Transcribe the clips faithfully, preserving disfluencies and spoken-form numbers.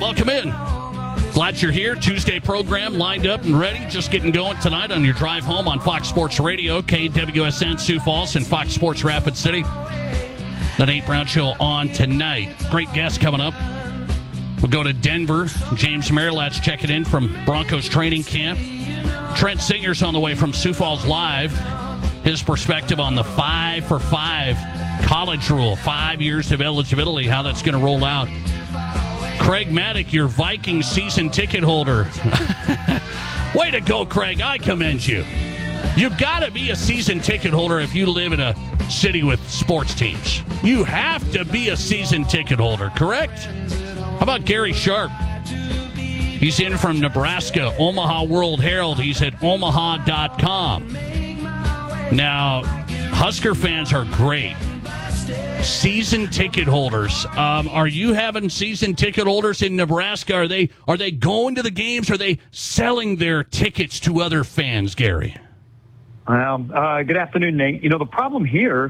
welcome in. Glad you're here. Tuesday program lined up and ready. Just getting going tonight on your drive home on Fox Sports Radio, K W S N Sioux Falls, and Fox Sports Rapid City. The Nate Brown Show on tonight. Great guest coming up. We'll go to Denver. James Merilat's checking in from Broncos training camp. Trent Singer's on the way from Sioux Falls Live. His perspective on the five for five college rule. Five years of eligibility, how that's going to roll out. Craig Maddock, your Vikings season ticket holder. Way to go, Craig. I commend you. You've got to be a season ticket holder if you live in a city with sports teams. You have to be a season ticket holder, correct? How about Gary Sharp? He's in from Nebraska, Omaha World Herald. He's at omaha dot com. Now, Husker fans are great. Season ticket holders. Um, are you having season ticket holders in Nebraska? Are they are they going to the games? Are they selling their tickets to other fans, Gary? Well, uh, good afternoon, Nate. You know, the problem here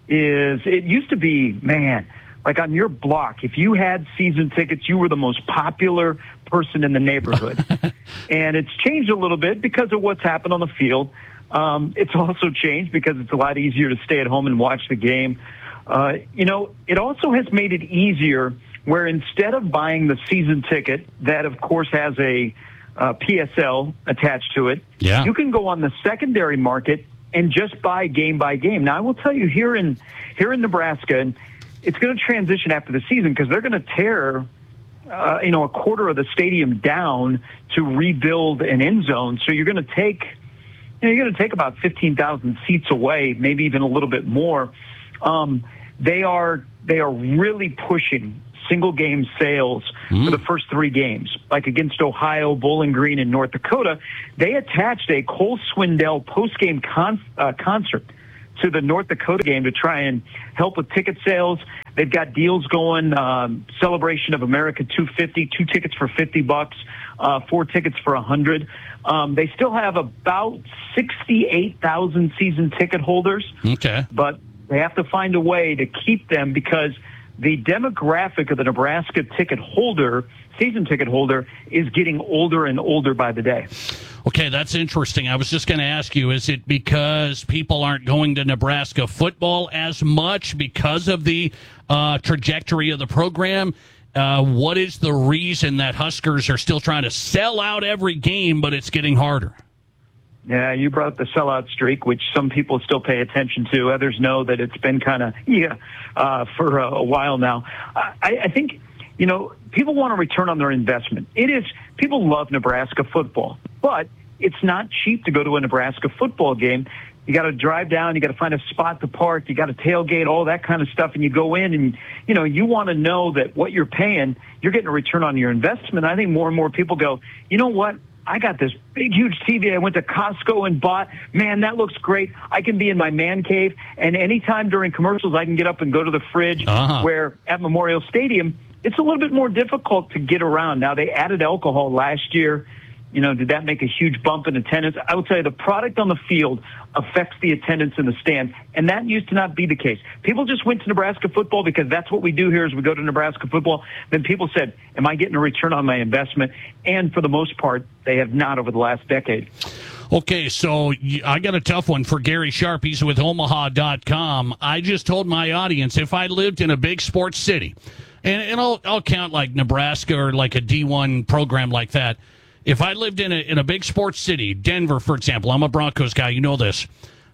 is it used to be, man, like on your block, if you had season tickets, you were the most popular person in the neighborhood. And it's changed a little bit because of what's happened on the field. Um, it's also changed because it's a lot easier to stay at home and watch the game. Uh, you know, it also has made it easier where instead of buying the season ticket that, of course, has a uh, P S L attached to it, yeah. you can go on the secondary market and just buy game by game. Now, I will tell you here in here in Nebraska, and it's going to transition after the season because they're going to tear, uh, you know, a quarter of the stadium down to rebuild an end zone. So you're going to take, you know, you're going to take about fifteen thousand seats away, maybe even a little bit more. Um, they are they are really pushing single game sales mm. for the first three games, like against Ohio, Bowling Green, and North Dakota. They attached a Cole Swindell post game con- uh, concert to the North Dakota game to try and help with ticket sales. They've got deals going, um, Celebration of America two fifty, two tickets for fifty bucks, uh, four tickets for one hundred. Um, they still have about sixty-eight thousand season ticket holders. Okay. But they have to find a way to keep them because the demographic of the Nebraska ticket holder, season ticket holder, is getting older and older by the day. Okay, that's interesting. I was just going to ask you, is it because people aren't going to Nebraska football as much because of the uh, trajectory of the program? Uh, what is the reason that Huskers are still trying to sell out every game, but it's getting harder? Yeah, you brought up the sellout streak, which some people still pay attention to. Others know that it's been kind of, yeah, uh, for a, a while now. I, I think, you know, people want to return on their investment. It is, people love Nebraska football, but it's not cheap to go to a Nebraska football game. You got to drive down, you got to find a spot to park, you got to tailgate, all that kind of stuff, and you go in and, you know, you want to know that what you're paying, you're getting a return on your investment. I think more and more people go, you know what? I got this big, huge T V I went to Costco and bought. Man, that looks great. I can be in my man cave, and anytime during commercials, I can get up and go to the fridge, uh-huh. where at Memorial Stadium, it's a little bit more difficult to get around. Now, they added alcohol last year. You know, did that make a huge bump in attendance? I would say the product on the field affects the attendance in the stands, and that used to not be the case. People just went to Nebraska football because that's what we do here is we go to Nebraska football. Then people said, am I getting a return on my investment? And for the most part, they have not over the last decade. Okay, so I got a tough one for Gary Sharp. He's with omaha dot com. I just told my audience if I lived in a big sports city, and, and I'll, I'll count like Nebraska or like a D one program like that, if I lived in a in a big sports city, Denver, for example, I'm a Broncos guy, you know this,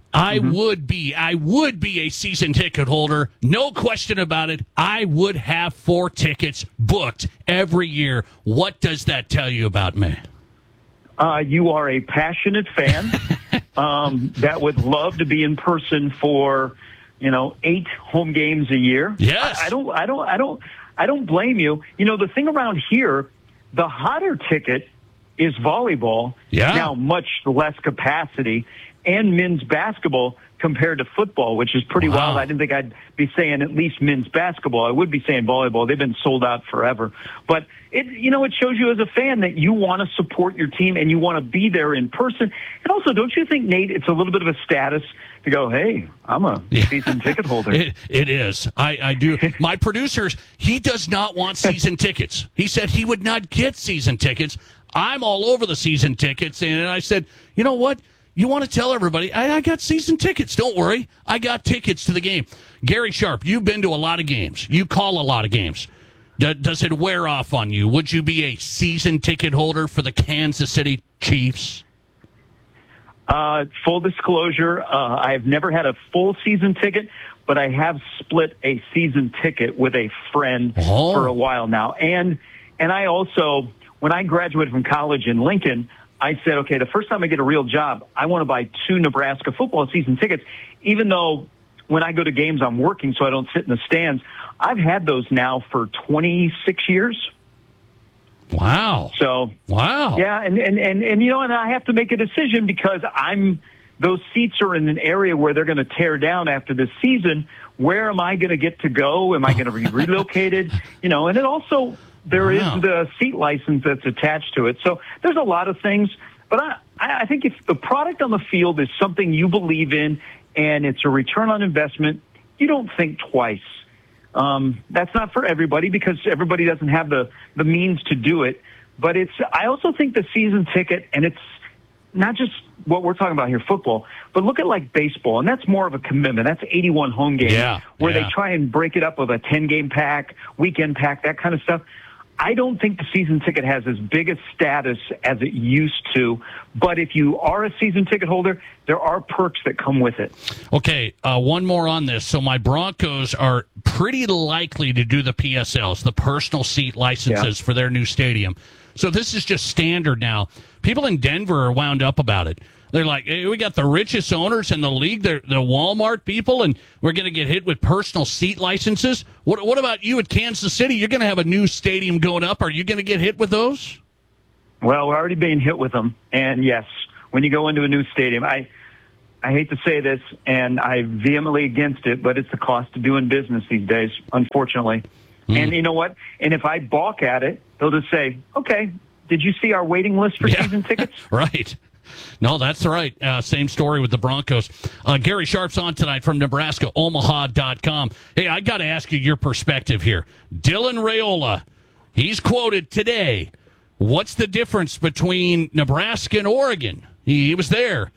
I mm-hmm. would be, I would be a season ticket holder, no question about it. I would have four tickets booked every year. What does that tell you about me? Uh, you are a passionate fan um, that would love to be in person for, you know, eight home games a year. Yes, I, I don't, I don't, I don't, I don't blame you. You know, the thing around here, the hotter ticket is volleyball. Yeah. Now much less capacity, and men's basketball compared to football, which is pretty wow. wild. I didn't think I'd be saying at least men's basketball. I would be saying volleyball. They've been sold out forever. But it, you know, it shows you as a fan that you want to support your team and you want to be there in person. And also, don't you think, Nate, it's a little bit of a status to go, hey, I'm a Yeah. season ticket holder. It, it is. I, I do. My producer, he does not want season tickets. He said he would not get season tickets. I'm all over the season tickets. And I said, you know what? You want to tell everybody, I, I got season tickets. Don't worry. I got tickets to the game. Gary Sharp, you've been to a lot of games. You call a lot of games. D- does it wear off on you? Would you be a season ticket holder for the Kansas City Chiefs? Uh, full disclosure, uh, I've never had a full season ticket, but I have split a season ticket with a friend Oh. for a while now. And and I also, when I graduated from college in Lincoln, I said, okay, the first time I get a real job, I want to buy two Nebraska football season tickets, even though when I go to games, I'm working, so I don't sit in the stands. I've had those now for twenty-six years. Wow. So, wow. yeah, and, and, and, and, you know, and I have to make a decision because I'm, those seats are in an area where they're going to tear down after this season. Where am I going to get to go? Am I going to be relocated? You know, and it also, there Wow. is the seat license that's attached to it. So there's a lot of things, but I, I think if the product on the field is something you believe in and it's a return on investment, you don't think twice. Um, that's not for everybody because everybody doesn't have the, the means to do it. But it's, I also think the season ticket, and it's not just what we're talking about here, football, but look at like baseball, and that's more of a commitment. That's eighty-one home games Yeah, where yeah. they try and break it up with a ten-game pack, weekend pack, that kind of stuff. I don't think the season ticket has as big a status as it used to, but if you are a season ticket holder, there are perks that come with it. Okay, uh, one more on this. So my Broncos are pretty likely to do the P S Ls, the personal seat licenses Yeah. for their new stadium. So this is just standard now. People in Denver are wound up about it. They're like, hey, we got the richest owners in the league, they're the Walmart people, and we're going to get hit with personal seat licenses. What, what about you at Kansas City? You're going to have a new stadium going up. Are you going to get hit with those? Well, we're already being hit with them. And yes, when you go into a new stadium, I I hate to say this, and I'm vehemently against it, but it's the cost of doing business these days, unfortunately. Mm. And you know what? And if I balk at it, they'll just say, okay, did you see our waiting list for Yeah. season tickets? Right. No, that's right. Uh, same story with the Broncos. Uh, Gary Sharp's on tonight from Nebraska Omaha dot com. Hey, I got to ask you your perspective here. Dylan Raiola, he's quoted today. What's the difference between Nebraska and Oregon? He, he was there.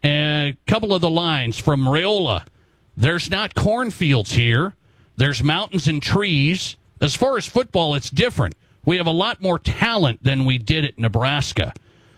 A couple of the lines from Raiola. There's not cornfields here. There's mountains and trees. As far as football, it's different. We have a lot more talent than we did at Nebraska.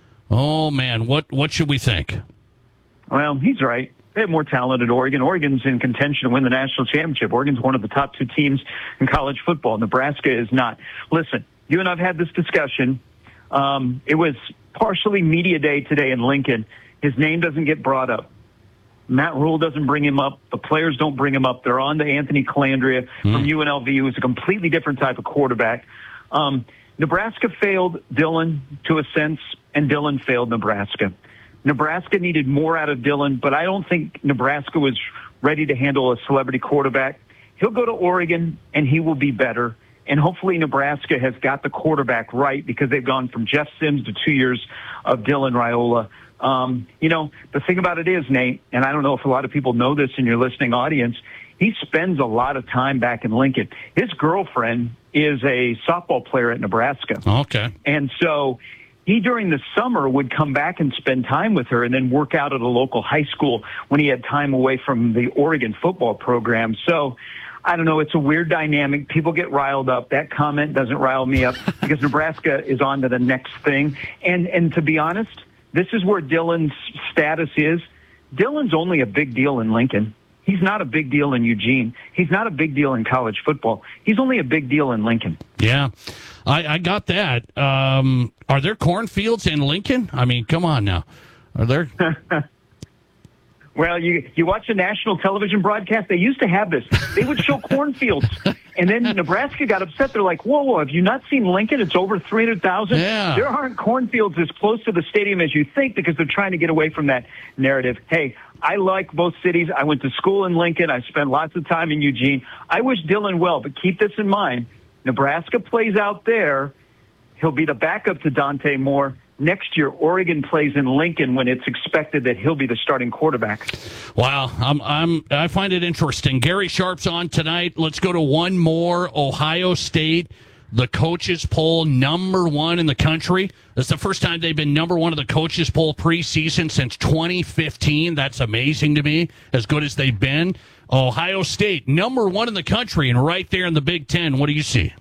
Oh, man, what what should we think? Well, he's right. They have more talent at Oregon. Oregon's in contention to win the national championship. Oregon's one of the top two teams in college football. Nebraska is not. Listen, you and I have had this discussion. Um, it was partially media day today in Lincoln. His name doesn't get brought up. Matt Rule doesn't bring him up. The players don't bring him up. They're on to Anthony Calandria from U N L V, who's a completely different type of quarterback. Um, Nebraska failed Dylan to a sense, and Dylan failed Nebraska. Nebraska needed more out of Dylan, but I don't think Nebraska was ready to handle a celebrity quarterback. He'll go to Oregon, and he will be better. And hopefully Nebraska has got the quarterback right because they've gone from Jeff Sims to two years of Dylan Raiola. Um, you know, the thing about it is, Nate, and I don't know if a lot of people know this in your listening audience, he spends a lot of time back in Lincoln. His girlfriend is a softball player at Nebraska. Okay. And so he, during the summer, would come back and spend time with her and then work out at a local high school when he had time away from the Oregon football program. So I don't know. It's a weird dynamic. People get riled up. That comment doesn't rile me up because Nebraska is on to the next thing. And, and to be honest, this is where Dylan's status is. Dylan's only a big deal in Lincoln. He's not a big deal in Eugene. He's not a big deal in college football. He's only a big deal in Lincoln. Yeah, I, I got that. Um, are there cornfields in Lincoln? I mean, come on now. Are there? Well, you you watch the national television broadcast, they used to have this. They would show cornfields. And then Nebraska got upset. They're like, whoa, whoa, have you not seen Lincoln? It's over three hundred thousand. Yeah. There aren't cornfields as close to the stadium as you think because they're trying to get away from that narrative. Hey, I like both cities. I went to school in Lincoln. I spent lots of time in Eugene. I wish Dylan well, but keep this in mind. Nebraska plays out there. He'll be the backup to Dante Moore. next year Oregon plays in Lincoln when it's expected that he'll be the starting quarterback. Wow, I'm, I'm, I find it interesting. Gary Sharp's on tonight. Let's go to one more. Ohio State, the coaches poll, number one in the country. That's the first time they've been number one in the coaches poll preseason since twenty fifteen. That's amazing to me, as good as they've been. Ohio State, number one in the country, and right there in the Big Ten. What do you see?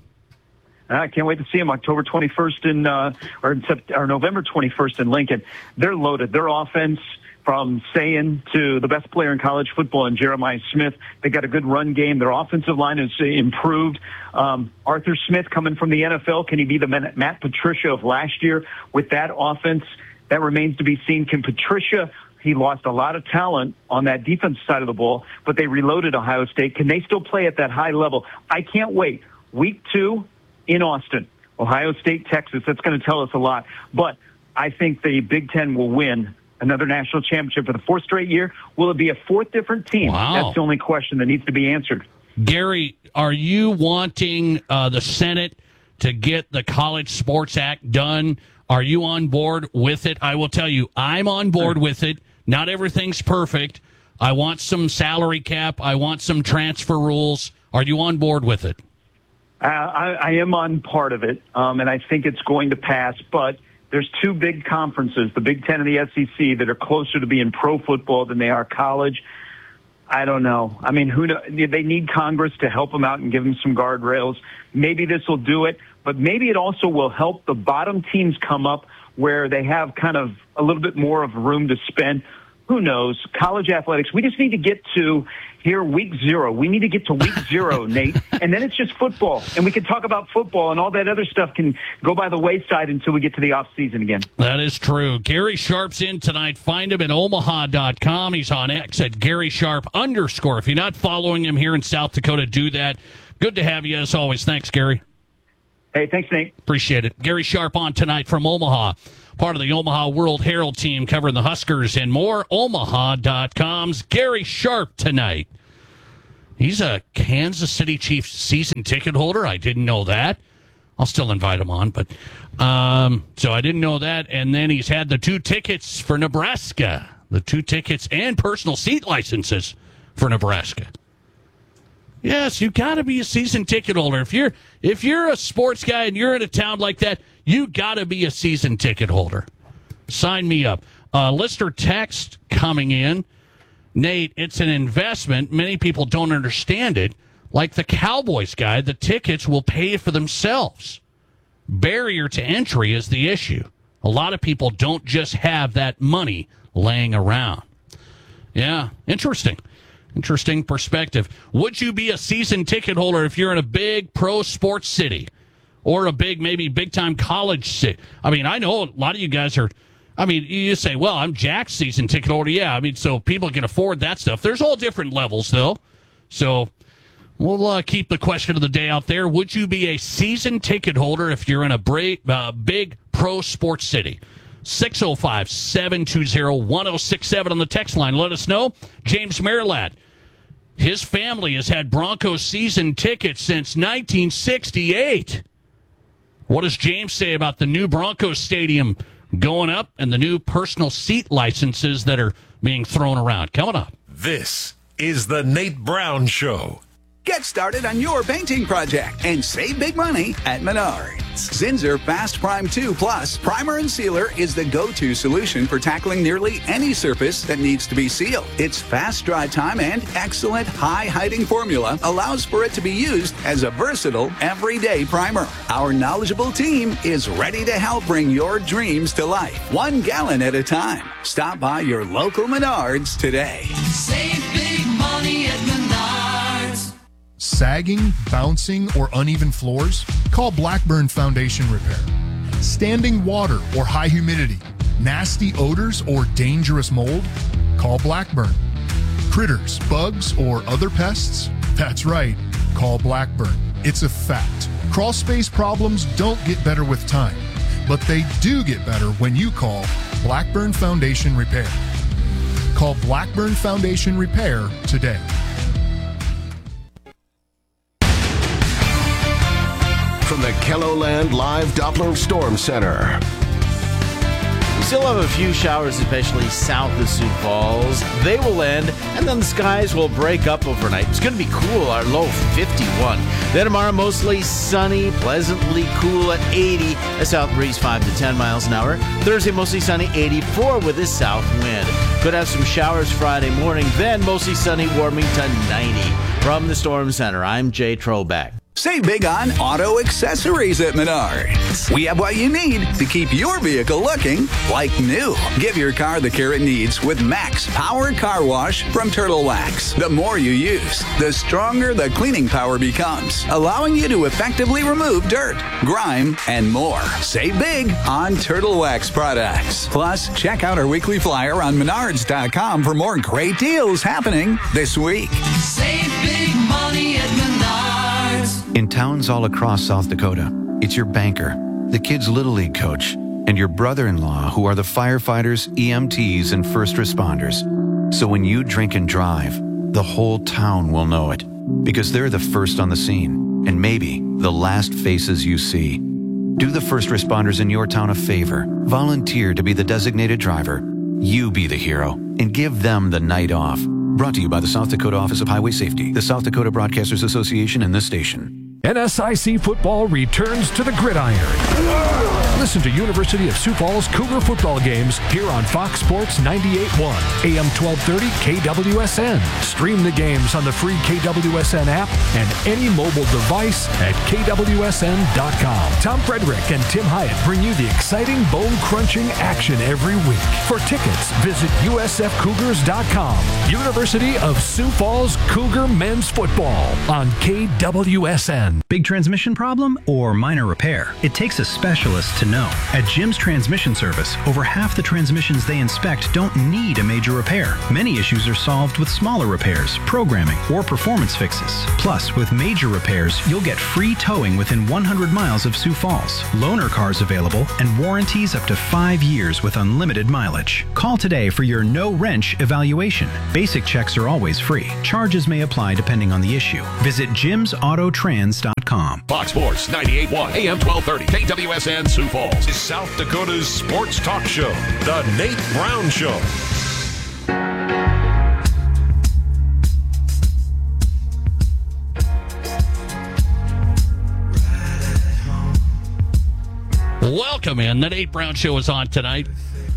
I can't wait to see them October twenty-first in, uh, or, in Sept- or November twenty-first in Lincoln. They're loaded. Their offense, from Sayan to the best player in college football, and Jeremiah Smith, they got a good run game. Their offensive line is improved. Um, Arthur Smith coming from the N F L. Can he be the Matt Patricia of last year with that offense? That remains to be seen. Can Patricia, he lost a lot of talent on that defense side of the ball, but they reloaded Ohio State. Can they still play at that high level? I can't wait. Week two, in Austin, Ohio State, Texas. That's going to tell us a lot. But I think the Big Ten will win another national championship for the fourth straight year. Will it be a fourth different team? Wow. That's the only question that needs to be answered. Gary, are you wanting uh, the Senate to get the College Sports Act done? Are you on board with it? I will tell you, I'm on board with it. Not everything's perfect. I want some salary cap. I want some transfer rules. Are you on board with it? Uh, I, I am on part of it, um, and I think it's going to pass. But there's two big conferences, the Big Ten and the S E C, that are closer to being pro football than they are college. I don't know. I mean, who know, they need Congress to help them out and give them some guardrails. Maybe this will do it, but maybe it also will help the bottom teams come up where they have kind of a little bit more of room to spend. Who knows? College athletics, we just need to get to here week zero. We need to get to week zero, Nate, and then it's just football. And we can talk about football, and all that other stuff can go by the wayside until we get to the off season again. That is true. Gary Sharp's in tonight. Find him at omaha dot com. He's on X at Gary Sharp underscore. If you're not following him here in South Dakota, do that. Good to have you as always. Thanks, Gary. Hey, thanks, Nate. Appreciate it. Gary Sharp on tonight from Omaha. Part of the Omaha World Herald team covering the Huskers and more. omaha dot com's Gary Sharp tonight. He's a Kansas City Chiefs season ticket holder. I didn't know that. I'll still invite him on, but um, so I didn't know that. And then he's had the two tickets for Nebraska, the two tickets and personal seat licenses for Nebraska. Yes, you got to be a season ticket holder. If you're if you're a sports guy and you're in a town like that, you got to be a season ticket holder. Sign me up. Uh, listener text coming in. Nate, it's an investment. Many people don't understand it. Like the Cowboys guy, the tickets will pay for themselves. Barrier to entry is the issue. A lot of people don't just have that money laying around. Yeah, interesting. Interesting perspective. Would you be a season ticket holder if you're in a big pro sports city or a big, maybe big-time college city? I mean, I know a lot of you guys are, I mean, you say, well, I'm Jack's season ticket holder. Yeah, I mean, so people can afford that stuff. There's all different levels, though. So we'll uh, keep the question of the day out there. Would you be a season ticket holder if you're in a bra- uh, big pro sports city? six oh five, seven two zero, one oh six seven on the text line. Let us know. James Marilat, his family has had Broncos season tickets since nineteen sixty-eight. What does James say about the new Broncos stadium going up and the new personal seat licenses that are being thrown around? Coming up. This is the Nate Brown Show. Get started on your painting project and save big money at Menards. Zinsser Fast Prime two Plus Primer and Sealer is the go-to solution for tackling nearly any surface that needs to be sealed. Its fast dry time and excellent high-hiding formula allows for it to be used as a versatile everyday primer. Our knowledgeable team is ready to help bring your dreams to life, one gallon at a time. Stop by your local Menards today. Save big money at Menards. Sagging, bouncing, or uneven floors? Call Blackburn Foundation Repair. Standing water or high humidity? Nasty odors or dangerous mold? Call Blackburn. Critters, bugs, or other pests? That's right, call Blackburn. It's a fact. Crawl space problems don't get better with time, but they do get better when you call Blackburn Foundation Repair. Call Blackburn Foundation Repair today. From the KELOLAND Live Doppler Storm Center. Still have a few showers, especially south of Sioux Falls. They will end, and then the skies will break up overnight. It's going to be cool, our low fifty-one. Then tomorrow, mostly sunny, pleasantly cool at eighty. A south breeze five to ten miles an hour. Thursday, mostly sunny, eighty-four with a south wind. Could have some showers Friday morning, then mostly sunny, warming to ninety. From the Storm Center, I'm Jay Trobeck. Save big on auto accessories at Menards. We have what you need to keep your vehicle looking like new. Give your car the care it needs with Max Power Car Wash from Turtle Wax. The more you use, the stronger the cleaning power becomes, allowing you to effectively remove dirt, grime, and more. Save big on Turtle Wax products. Plus, check out our weekly flyer on Menards dot com for more great deals happening this week. Save big money at Menards. In towns all across South Dakota, it's your banker, the kids' Little League coach, and your brother-in-law who are the firefighters, E M Ts, and first responders. So when you drink and drive, the whole town will know it, because they're the first on the scene, and maybe the last faces you see. Do the first responders in your town a favor. Volunteer to be the designated driver. You be the hero, and give them the night off. Brought to you by the South Dakota Office of Highway Safety, the South Dakota Broadcasters Association, and this station. N S I C football returns to the gridiron. Listen to University of Sioux Falls Cougar football games here on Fox Sports ninety-eight point one, A M twelve thirty K W S N. Stream the games on the free K W S N app and any mobile device at K W S N dot com. Tom Frederick and Tim Hyatt bring you the exciting, bone-crunching action every week. For tickets, visit U S F Cougars dot com. University of Sioux Falls Cougar men's football on K W S N. Big transmission problem or minor repair? It takes a specialist to know. At Jim's Transmission Service, over half the transmissions they inspect don't need a major repair. Many issues are solved with smaller repairs, programming, or performance fixes. Plus, with major repairs, you'll get free towing within one hundred miles of Sioux Falls, loaner cars available, and warranties up to five years with unlimited mileage. Call today for your no-wrench evaluation. Basic checks are always free. Charges may apply depending on the issue. Visit jims auto trans dot com. Fox Sports ninety-eight point one, A M twelve thirty, K W S N Sioux Falls is South Dakota's sports talk show, The Nate Brown Show. Welcome in. The Nate Brown Show is on tonight.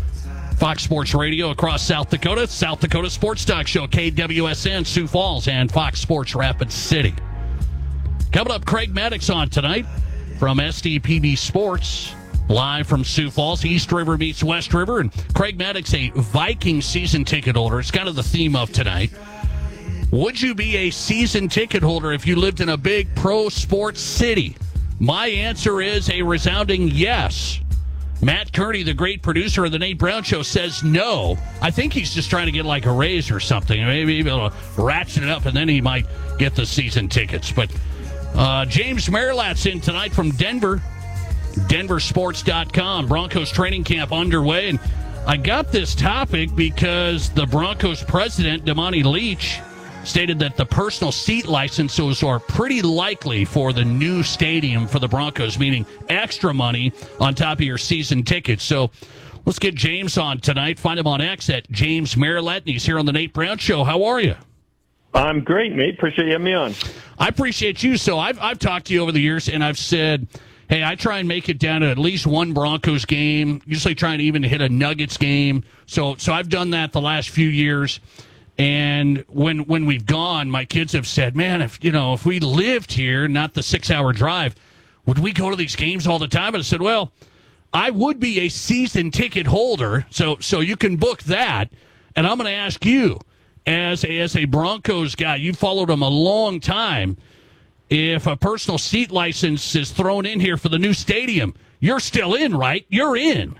Fox Sports Radio across South Dakota, South Dakota Sports Talk Show, K W S N Sioux Falls, and Fox Sports Rapid City. Coming up, Craig Maddox on tonight from S D P B Sports, live from Sioux Falls. East River meets West River, and Craig Maddox, a Viking season ticket holder. It's kind of the theme of tonight. Would you be a season ticket holder if you lived in a big pro sports city? My answer is a resounding yes. Matt Kearney, the great producer of the Nate Brown Show, says no. I think he's just trying to get like a raise or something. Maybe he'll ratchet it up, and then he might get the season tickets. But uh, James Merilat's in tonight from Denver, denver sports dot com. Broncos training camp underway. And I got this topic because the Broncos president, Damani Leach, stated that the personal seat licenses are pretty likely for the new stadium for the Broncos, meaning extra money on top of your season tickets. So let's get James on tonight. Find him on X at James Merilat, and he's here on the Nate Brown Show. How are you? I'm great, Nate. Appreciate you having me on. I appreciate you. So I've, I've talked to you over the years, and I've said, hey, I try and make it down to at least one Broncos game, usually trying to even hit a Nuggets game. So so I've done that the last few years. And when when we've gone, my kids have said, man, if you know, if we lived here, not the six-hour drive, would we go to these games all the time? And I said, well, I would be a season ticket holder, so so you can book that. And I'm going to ask you, as a, as a Broncos guy, you followed them a long time, if a personal seat license is thrown in here for the new stadium, you're still in, right? You're in.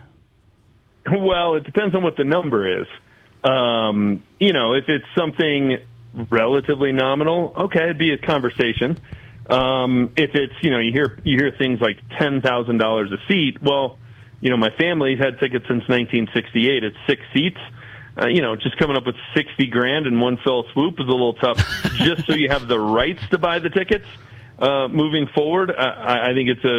Well, it depends on what the number is. Um, you know, if it's something relatively nominal, okay, it'd be a conversation. Um, if it's, you know, you hear you hear things like ten thousand dollars a seat. Well, you know, my family's had tickets since nineteen sixty-eight. It's six seats. Uh, you know, just coming up with sixty grand in one fell swoop is a little tough. Just so you have the rights to buy the tickets uh, moving forward, I, I think it's a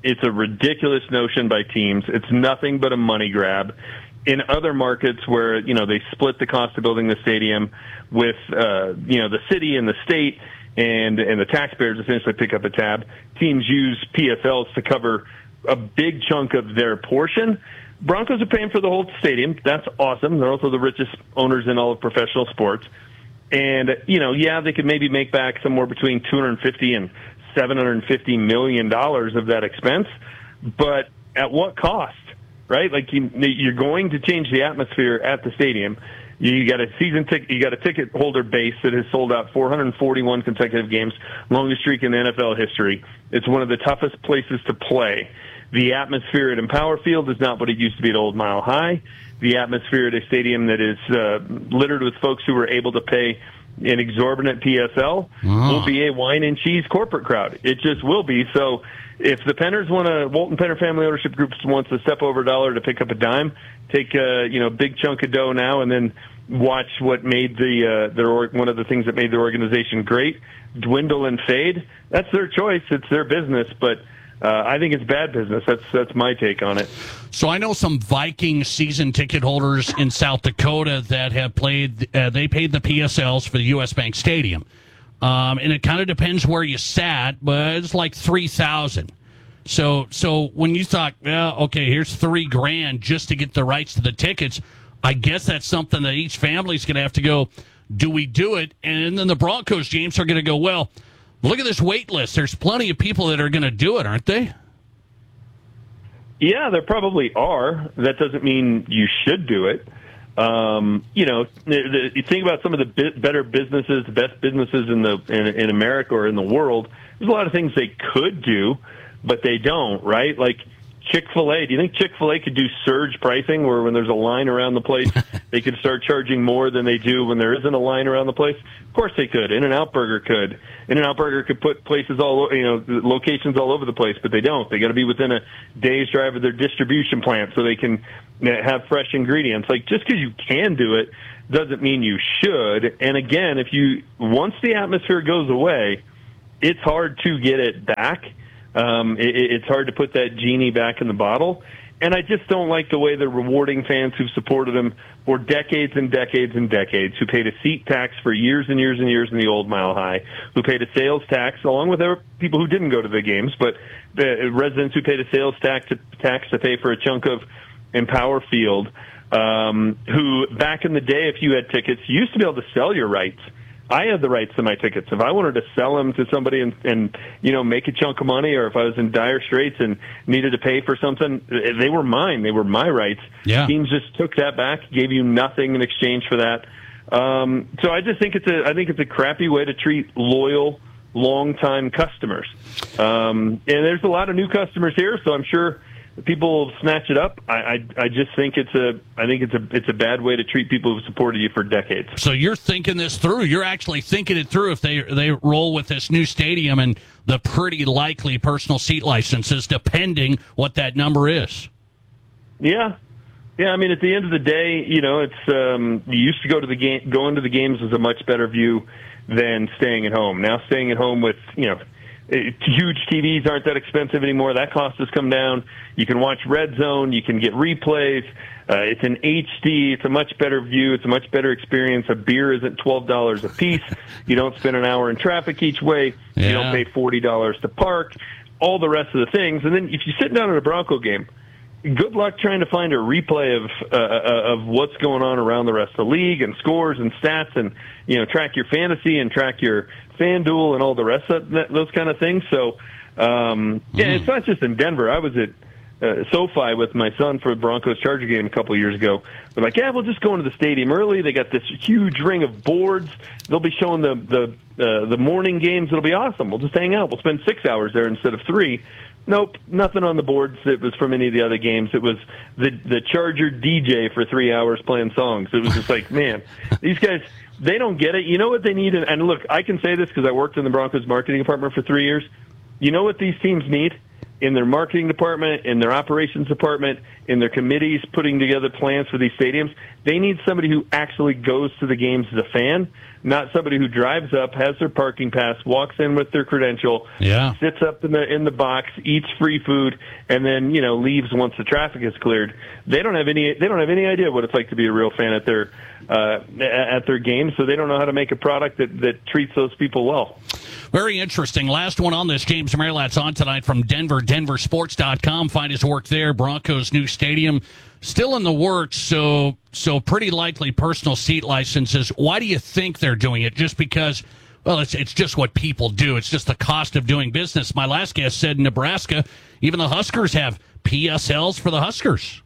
It's a ridiculous notion by teams. It's nothing but a money grab. In other markets where, you know, they split the cost of building the stadium with, uh, you know, the city and the state and, and the taxpayers essentially pick up a tab, teams use P S Ls to cover a big chunk of their portion. Broncos are paying for the whole stadium. That's awesome. They're also the richest owners in all of professional sports. And, you know, yeah, they could maybe make back somewhere between two hundred fifty and seven hundred fifty million dollars of that expense. But at what cost? Right? Like you, you're going to change the atmosphere at the stadium. You got a season ticket, you got a ticket holder base that has sold out four hundred forty-one consecutive games, longest streak in N F L history. It's one of the toughest places to play. The atmosphere at Empower Field is not what it used to be at Old Mile High. The atmosphere at a stadium that is uh, littered with folks who were able to pay an exorbitant P S L oh. will be a wine and cheese corporate crowd. It just will be. So if the Penners want to, Walton Penner Family Ownership Group wants to step over a dollar to pick up a dime, take a you know big chunk of dough now, and then watch what made the uh, their or, one of the things that made their organization great dwindle and fade. That's their choice. It's their business, but. Uh, I think it's bad business. That's that's my take on it. So I know some Viking season ticket holders in South Dakota that have played. Uh, they paid the P S Ls for the U S Bank Stadium, um, and it kind of depends where you sat, but it's like three thousand. So so when you thought, well, okay, here's three grand just to get the rights to the tickets, I guess that's something that each family's going to have to go. Do we do it? And then the Broncos, James, are going to go, well. Look at this wait list. There's plenty of people that are going to do it, aren't they? Yeah, there probably are. That doesn't mean you should do it. Um, you know, the, the, you think about some of the bi- better businesses, the best businesses in the in, in America or in the world. There's a lot of things they could do, but they don't, right? Like Chick-fil-A. Do you think Chick-fil-A could do surge pricing where when there's a line around the place, they could start charging more than they do when there isn't a line around the place? Of course they could. In-N-Out Burger could. In-N-Out Burger could put places all, you know, locations all over the place, but they don't. They got to be within a day's drive of their distribution plant so they can have fresh ingredients. Like, just because you can do it doesn't mean you should. And again, if you, once the atmosphere goes away, it's hard to get it back. Um, it, it's hard to put that genie back in the bottle. And I just don't like the way they're rewarding fans who've supported them for decades and decades and decades, who paid a seat tax for years and years and years in the Old Mile High, who paid a sales tax, along with other people who didn't go to the games, but the residents who paid a sales tax to, tax to pay for a chunk of Empower Field, um, who back in the day, if you had tickets, you used to be able to sell your rights. I had the rights to my tickets. If I wanted to sell them to somebody and, and, you know, make a chunk of money, or if I was in dire straits and needed to pay for something, they were mine. They were my rights. Yeah. Teams just took that back, gave you nothing in exchange for that. Um, so I just think it's a, I think it's a crappy way to treat loyal, long-time customers. Um, and there's a lot of new customers here, so I'm sure people snatch it up. I, I I just think it's a I think it's a it's a bad way to treat people who supported you for decades. So you're thinking this through. You're actually thinking it through if they they roll with this new stadium and the pretty likely personal seat licenses, depending what that number is. Yeah. Yeah, I mean, at the end of the day, you know, it's um, you used to go to the game, going to the games was a much better view than staying at home. Now, staying at home with, you know, it, huge T Vs aren't that expensive anymore. That cost has come down. You can watch Red Zone. You can get replays. Uh, it's an H D. It's a much better view. It's a much better experience. A beer isn't twelve dollars a piece. You don't spend an hour in traffic each way. Yeah. You don't pay forty dollars to park. All the rest of the things. And then if you're sitting down at a Bronco game, good luck trying to find a replay of uh, of what's going on around the rest of the league and scores and stats, and you know, track your fantasy and track your FanDuel and all the rest of that, those kind of things. So um, yeah, it's not just in Denver. I was at uh, SoFi with my son for the Broncos Charger game a couple of years ago. We're like, yeah, we'll just go into the stadium early. They got this huge ring of boards. They'll be showing the the uh, the morning games. It'll be awesome. We'll just hang out. We'll spend six hours there instead of three. Nope, nothing on the boards that was from any of the other games. It was the the Charger D J for three hours playing songs. It was just like, man, these guys, they don't get it. You know what they need? And look, I can say this because I worked in the Broncos marketing department for three years. You know what these teams need? in their marketing department, in their operations department, in their committees putting together plans for these stadiums. They need somebody who actually goes to the games as a fan, not somebody who drives up, has their parking pass, walks in with their credential, yeah. sits up in the in the box, eats free food, and then, you know, leaves once the traffic is cleared. They don't have any they don't have any idea what it's like to be a real fan at their uh, at their games, so they don't know how to make a product that, that treats those people well. Very interesting. Last one on this. James Merilatt's on tonight from Denver, denver sports dot com. Find his work there. Broncos' new stadium still in the works, so so pretty likely personal seat licenses. Why do you think they're doing it? Just because, well, it's it's just what people do. It's just the cost of doing business. My last guest said in Nebraska, even the Huskers have P S Ls for the Huskers.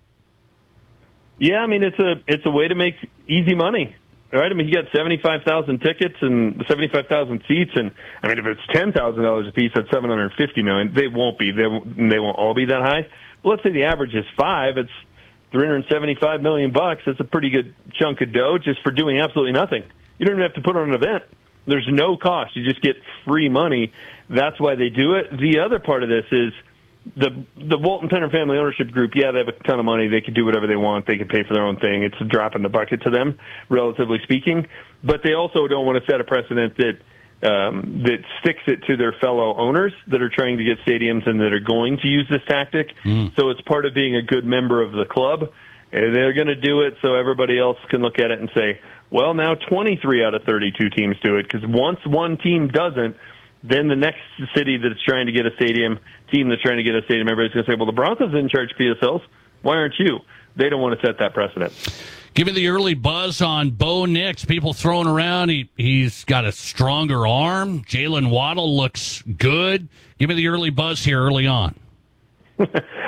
Yeah, I mean, it's a it's a way to make easy money. Right, I mean, you got seventy-five thousand tickets and seventy-five thousand seats, and I mean, if it's ten thousand dollars a piece, that's seven hundred fifty million. They won't be. They won't, they won't all be that high. But let's say the average is five. It's three hundred seventy-five million bucks. That's a pretty good chunk of dough just for doing absolutely nothing. You don't even have to put on an event. There's no cost. You just get free money. That's why they do it. The other part of this is the the Walton Penner Family Ownership Group. Yeah, they have a ton of money. They can do whatever they want. They can pay for their own thing. It's a drop in the bucket to them, relatively speaking. But they also don't want to set a precedent that um, that sticks it to their fellow owners that are trying to get stadiums and that are going to use this tactic. Mm. So it's part of being a good member of the club. And they're going to do it so everybody else can look at it and say, well, now twenty-three out of thirty-two teams do it. Because once one team doesn't, then the next city that's trying to get a stadium, team that's trying to get a stadium, everybody's going to say, well, the Broncos didn't charge P S Ls. Why aren't you? They don't want to set that precedent. Give me the early buzz on Bo Nix. People throwing around. He, he's got a stronger arm. Jalen Waddle looks good. Give me the early buzz here early on. uh,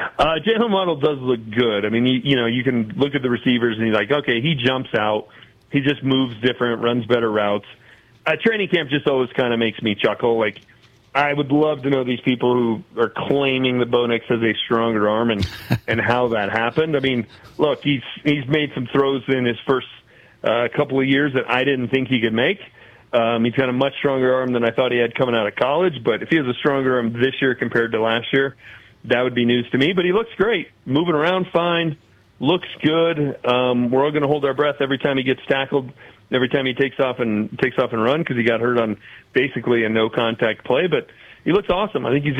Jalen Waddle does look good. I mean, you, you know, you can look at the receivers and he's like, okay, he jumps out. He just moves different, runs better routes. Uh, training camp just always kind of makes me chuckle. Like, I would love to know these people who are claiming that Bo Nix has a stronger arm and, and how that happened. I mean, look, he's he's made some throws in his first uh, couple of years that I didn't think he could make. Um, he's got a much stronger arm than I thought he had coming out of college. But if he has a stronger arm this year compared to last year, that would be news to me. But he looks great, moving around fine, looks good. Um, we're all going to hold our breath every time he gets tackled. Every time he takes off and takes off and run because he got hurt on basically a no contact play, but he looks awesome. I think he's